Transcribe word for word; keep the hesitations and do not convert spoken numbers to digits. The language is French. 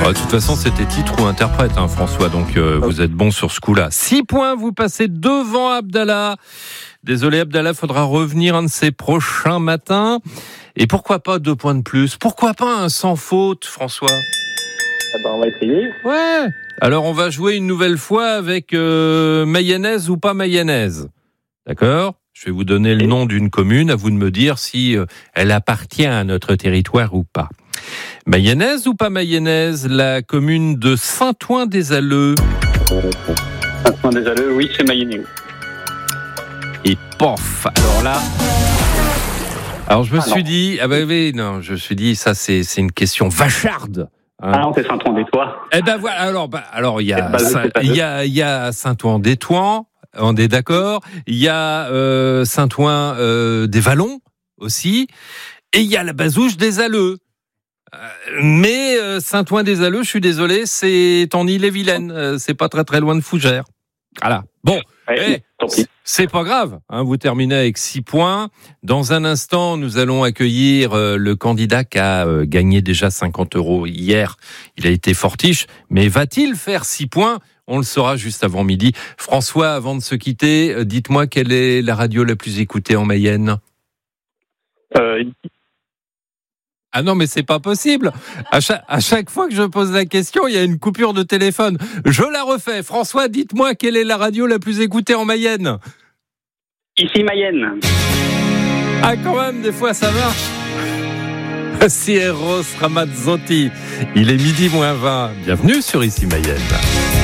Bah, de toute façon, c'était titre ou interprète, hein, François, donc euh, vous êtes bon sur ce coup-là. Six points, vous passez devant Abdallah. Désolé, Abdallah, faudra revenir un de ces prochains matins. Et pourquoi pas deux points de plus? Pourquoi pas un sans faute, François? Ah ben, on va essayer. Ouais. Alors, on va jouer une nouvelle fois avec euh, mayonnaise ou pas mayonnaise. D'accord? Je vais vous donner le nom d'une commune, à vous de me dire si euh, elle appartient à notre territoire ou pas. Mayonnaise ou pas mayonnaise, la commune de Saint-Ouen-des-Alleux. Saint-Ouen-des-Alleux, oui, c'est mayonnaise. Et pof, alors là... Alors je me ah suis non. dit, ah ben oui, non, je me suis dit, ça c'est, c'est une question vacharde. Hein. Ah non, c'est Saint-Ouen-des-Tois. Eh ben voilà, alors, bah, alors il y a, il y a, il y a Saint-Ouen-des-Tois, on est d'accord. Il y a euh, Saint-Ouen euh, des Vallons aussi, et il y a la Bazouge des Alleux. Euh, mais euh, Saint-Ouen des Alleux, je suis désolé, c'est en Ille-et-Vilaine, euh, c'est pas très très loin de Fougères. Voilà. Bon, ouais, hey, c'est pas grave, hein, vous terminez avec six points. Dans un instant, nous allons accueillir euh, le candidat qui a euh, gagné déjà cinquante euros hier. Il a été fortiche, mais va-t-il faire six points? On le saura juste avant midi. François, avant de se quitter, euh, dites-moi quelle est la radio la plus écoutée en Mayenne? euh... Ah non, mais c'est pas possible. À chaque, à chaque fois que je pose la question, il y a une coupure de téléphone. Je la refais. François, dites-moi quelle est la radio la plus écoutée en Mayenne? Ici Mayenne. Ah, quand même, des fois ça marche. C'est Eros Ramazzotti. Il est midi moins vingt. Bienvenue sur Ici Mayenne.